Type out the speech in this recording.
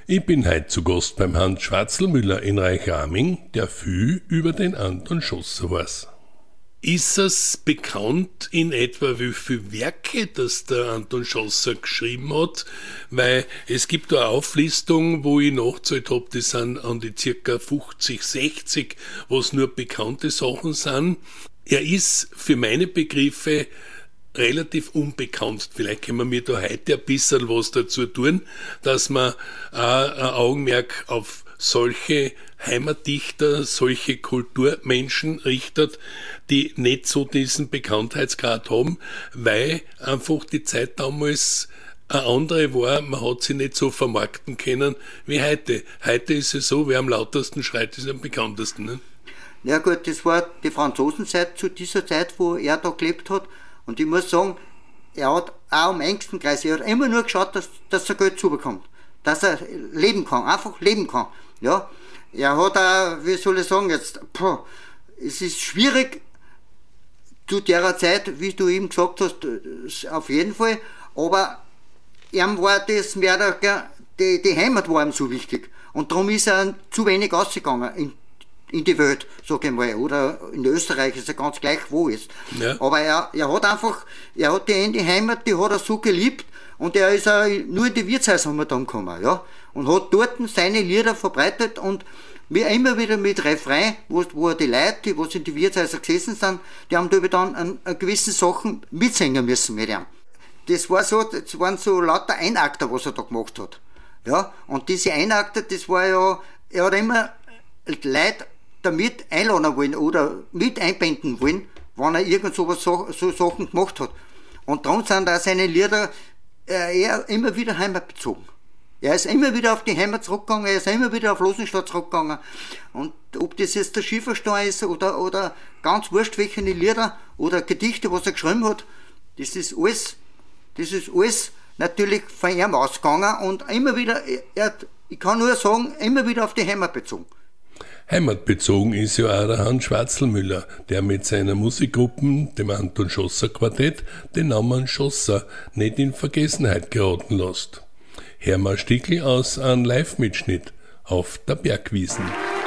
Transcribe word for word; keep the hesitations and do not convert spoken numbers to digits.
Ich bin heute zu Gast beim Hans Schwarzlmüller in Reichaming, der viel über den Anton Schosser weiß. Ist es bekannt in etwa, wie viele Werke das der Anton Schosser geschrieben hat? Weil es gibt da eine Auflistung, wo ich nachgezählt habe, das sind an die circa fünfzig, sechzig, was nur bekannte Sachen sind. Er ist für meine Begriffe relativ unbekannt. Vielleicht können wir mir da heute ein bisschen was dazu tun, dass man auch ein Augenmerk auf solche Heimatdichter, solche Kulturmenschen richtet, die nicht so diesen Bekanntheitsgrad haben, weil einfach die Zeit damals eine andere war, man hat sie nicht so vermarkten können wie heute. Heute ist es so, wer am lautesten schreit, ist am bekanntesten. Ne? Ja gut, das war die Franzosenzeit, zu dieser Zeit, wo er da gelebt hat. Und ich muss sagen, er hat auch am engsten Kreis, er hat immer nur geschaut, dass, dass er Geld zubekommt. Dass er leben kann, einfach leben kann. Ja, er hat auch, wie soll ich sagen jetzt, poh, es ist schwierig zu der Zeit, wie du eben gesagt hast, auf jeden Fall, aber ihm war das mehr oder weniger, die, die Heimat war ihm so wichtig. Und darum ist er zu wenig ausgegangen in, in die Welt, sag ich mal, oder in Österreich ist er ganz gleich, wo ist. Ja. Aber er, er hat einfach, er hat die, in die Heimat, die hat er so geliebt, und er ist auch nur in die Wirtshäuser dann gekommen, ja, und hat dort seine Lieder verbreitet und wir immer wieder mit Refrain, wo, wo die Leute, die was in die Wirtshäuser gesessen sind, die haben da dann an, an gewissen Sachen mitsingen müssen mit ihm. Das war so, das waren so lauter Einakter, was er da gemacht hat, ja, und diese Einakter, das war ja, er hat immer Leute damit einladen wollen oder mit einbinden wollen, wenn er irgend so, was, so, so Sachen gemacht hat. Und darum sind auch seine Lieder er immer wieder heimatbezogen. Er ist immer wieder auf die Heimat zurückgegangen, er ist immer wieder auf Losenstadt zurückgegangen. Und ob das jetzt der Schieferstein ist oder, oder ganz wurscht welche Lieder oder Gedichte, was er geschrieben hat, das ist alles, das ist alles natürlich von ihm ausgegangen und immer wieder, er, ich kann nur sagen, immer wieder auf die Heimat bezogen. Heimatbezogen ist ja auch der Hans Schwarzlmüller, der mit seiner Musikgruppe, dem Anton Schosser Quartett, den Namen Schosser nicht in Vergessenheit geraten lässt. Herr Stickel aus einem Live-Mitschnitt auf der Bergwiesen.